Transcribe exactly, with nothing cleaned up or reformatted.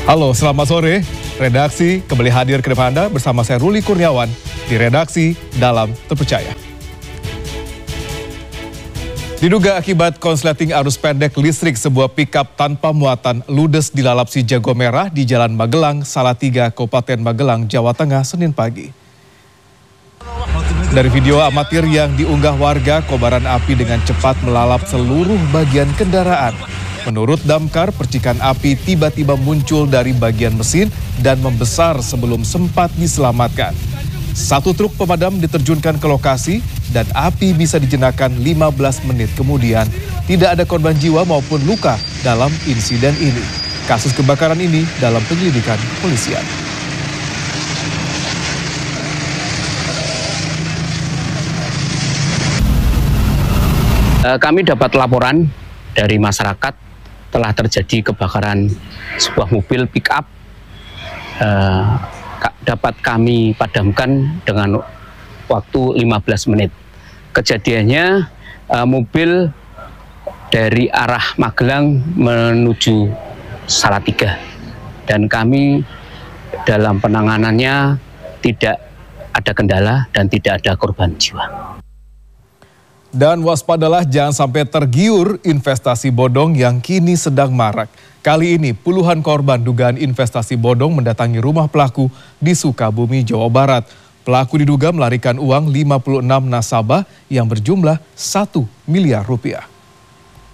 Halo, selamat sore. Redaksi kembali hadir ke depan Anda bersama saya Ruli Kurniawan di Redaksi Dalam Terpercaya. Diduga akibat konsleting arus pendek listrik, sebuah pikap tanpa muatan ludes dilalap si jago merah di Jalan Magelang, Salatiga, Kabupaten Magelang, Jawa Tengah, Senin pagi. Dari video amatir yang diunggah warga, kobaran api dengan cepat melalap seluruh bagian kendaraan. Menurut damkar, percikan api tiba-tiba muncul dari bagian mesin dan membesar sebelum sempat diselamatkan. Satu truk pemadam diterjunkan ke lokasi dan api bisa dijenakkan lima belas menit kemudian. Tidak ada korban jiwa maupun luka dalam insiden ini. Kasus kebakaran ini dalam penyelidikan polisian. Kami dapat laporan dari masyarakat telah terjadi kebakaran sebuah mobil pick up. Eh, dapat kami padamkan dengan waktu lima belas menit. Kejadiannya eh, mobil dari arah Magelang menuju Salatiga, dan kami dalam penanganannya tidak ada kendala dan tidak ada korban jiwa. Dan waspadalah jangan sampai tergiur investasi bodong yang kini sedang marak. Kali ini puluhan korban dugaan investasi bodong mendatangi rumah pelaku di Sukabumi, Jawa Barat. Pelaku diduga melarikan uang lima puluh enam nasabah yang berjumlah satu miliar rupiah.